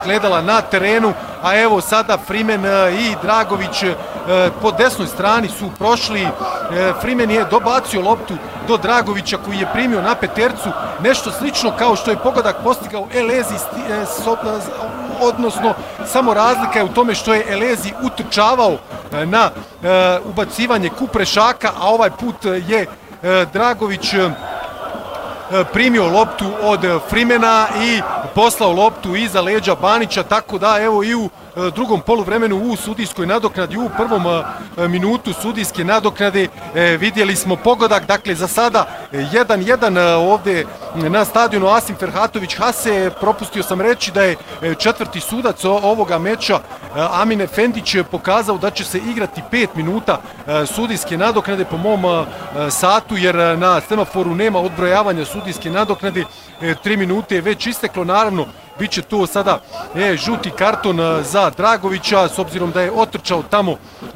gledala na terenu, a evo sada Freeman i Dragović po desnoj strani su prošli. Freeman je dobacio loptu do Dragovića koji je primio na petercu, nešto slično kao što je pogodak postigao Elezi, odnosno samo razlika je u tome što je Elezi utrčavao na ubacivanje Kuprešaka, a ovaj put je Dragović primio loptu od Freemana i poslao loptu iza leđa Banića, tako da evo i u drugom poluvremenu u sudijskoj nadoknadi, u prvom minutu sudijske nadoknade vidjeli smo pogodak. Dakle, za sada 1-1 ovdje na stadionu Asim Ferhatović Hase. Propustio sam reći da je četvrti sudac ovoga meča Amin Efendić pokazao da će se igrati 5 minuta sudijske nadoknade po mom satu, jer na semaforu nema odbrojavanja sudijske nadoknade. 3 minute je već isteklo, naravno biće to sada žuti karton za Dragovića, s obzirom da je otrčao tamo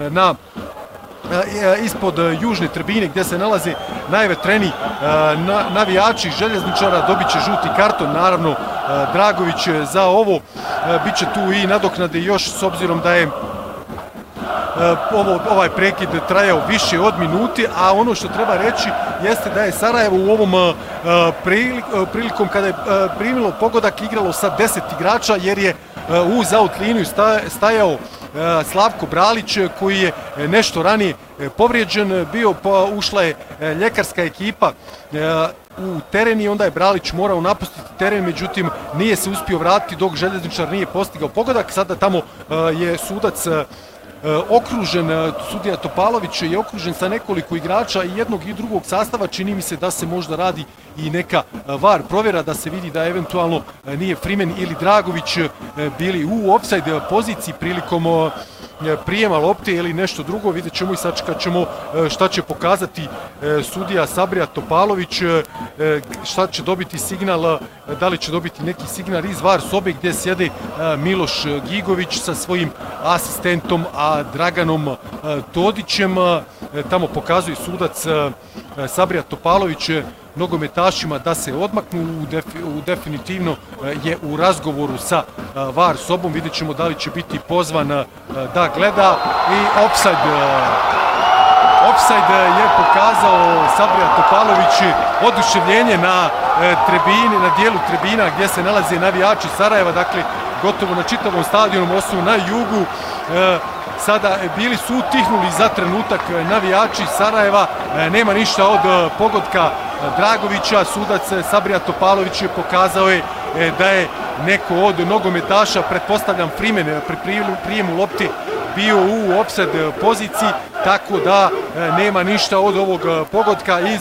ispod južne tribine gdje se nalaze najvetreniji navijači Željezničara. Dobit će žuti karton, naravno Dragović za ovo. Biće tu i nadoknade još, s obzirom da je ovaj prekid trajao više od minuti, a ono što treba reći jeste da je Sarajevo u ovom prilikom kada je primilo pogodak igralo sa 10 igrača, jer je uz out liniju stajao Slavko Bralić koji je nešto ranije povrijeđen bio, ušla je ljekarska ekipa u teren i onda je Bralić morao napustiti teren, međutim nije se uspio vratiti dok Željezničar nije postigao pogodak. Sada tamo je sudac okružen, sudija Topalović je okružen sa nekoliko igrača i jednog i drugog sastava. Čini mi se da se možda radi i neka VAR provjera, da se vidi da eventualno nije Freeman ili Dragović bili u ofsajd poziciji prilikom prijema lopte ili nešto drugo. Vidjet ćemo i sačekat ćemo šta će pokazati sudija Sabrija Topalović, šta će dobiti signal, da li će dobiti neki signal iz VAR sobe gdje sjede Miloš Gigović sa svojim asistentom Draganom Todićem. Tamo pokazuje sudac Sabrija Topalović nogometašima da se odmaknu, definitivno je u razgovoru sa VAR sobom. Vidjet ćemo da li će biti pozvan da gleda i ofsajd. Ofsajd je pokazao Sabrija Topalović, oduševljenje na tribini, na dijelu tribina gdje se nalaze navijači Sarajeva, dakle gotovo na čitavom stadionu, osim na jugu. Sada bili su utihnuli za trenutak navijači Sarajeva, nema ništa od pogotka Dragovića. Sudac Sabrija Topalović pokazao je da je neko od nogometaša, pretpostavljam Freeman, pri prijemu lopte bio u ofsajd poziciji, tako da nema ništa od ovog pogotka iz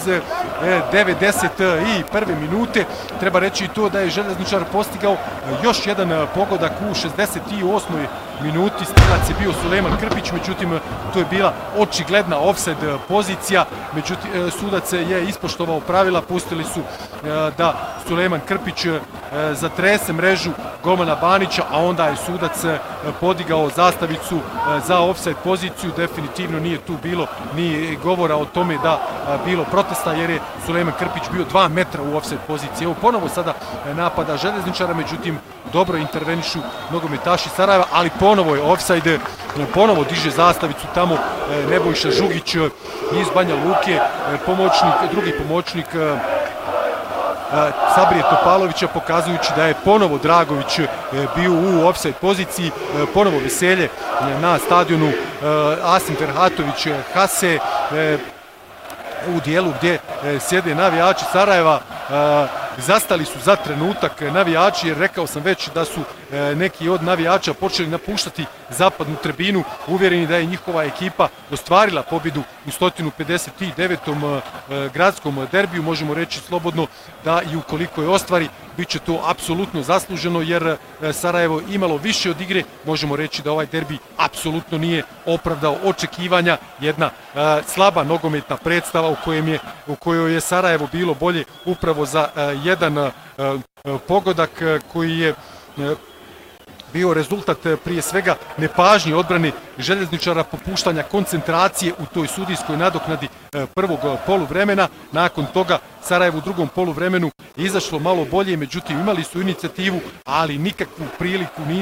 91. minute. Treba reći i to da je Željezničar postigao još jedan pogodak u 68. minuti. Strelac je bio Sulejman Krpić, međutim to je bila očigledna ofsajd pozicija. Međutim, sudac je ispoštovao pravila, pustili su da Sulejman Krpić zatrese mrežu golmana Banića, a onda je sudac podigao zastavicu za ofsajd poziciju. Definitivno nije tu bilo ni govora o tome da bilo protesta, jer je Sulejman Krpić bio 2 metra u ofsajd poziciji. Evo ponovo sada napada Željezničara, međutim dobro intervenišu nogometaši Sarajeva, ali ponovo je ofsajd, ponovo diže zastavicu tamo Nebojša Žugić iz Banja Luke, drugi pomoćnik Sabrije Topalovića, pokazujući da je ponovo Dragović bio u ofsajd poziciji. Ponovo veselje na stadionu Asim Ferhatović Hase u dijelu gdje sjede navijači Sarajeva. Zastali su za trenutak navijači, jer rekao sam već da su neki od navijača počeli napuštati zapadnu tribinu, uvjereni da je njihova ekipa ostvarila pobjedu u 159. gradskom derbiju. Možemo reći slobodno da i ukoliko je ostvari, bit će to apsolutno zasluženo, jer Sarajevo imalo više od igre. Možemo reći da ovaj derbi apsolutno nije opravdao očekivanja. Jedna slaba nogometna predstava u kojoj je Sarajevo bilo bolje upravo za jedan pogodak koji je bio rezultat prije svega nepažnje odbrane Željezničara, popuštanja koncentracije u toj sudijskoj nadoknadi prvog poluvremena. Nakon toga Sarajevo u drugom poluvremenu izašlo malo bolje, međutim imali su inicijativu, ali nikakvu priliku nisu